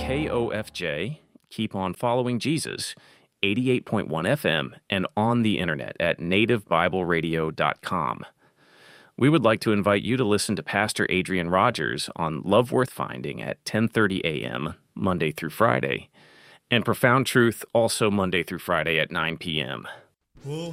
KOFJ, Keep On Following Jesus, 88.1 FM, and on the internet at nativebibleradio.com. We would like to invite you to listen to Pastor Adrian Rogers on Love Worth Finding at 10:30 a.m., Monday through Friday, and Profound Truth also Monday through Friday at 9 p.m. Oh,